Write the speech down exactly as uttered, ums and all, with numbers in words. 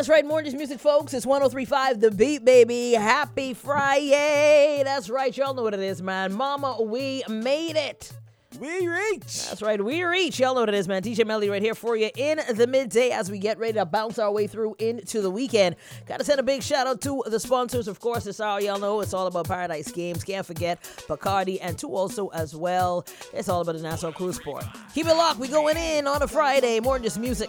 That's right, more just music, folks. It's one oh three point five The Beat, baby. Happy Friday. That's right, y'all know what it is, man. Mama, we made it. We reach. That's right, we reach. Y'all know what it is, man. D J Melly right here for you in the midday as we get ready to bounce our way through into the weekend. Gotta send a big shout out to the sponsors. Of course, it's all y'all know. It's all about Paradise Games. Can't forget Bacardi, and two also as well. It's all about the Nassau Cruise Sport. Keep it locked. We going in on a Friday. More than just music.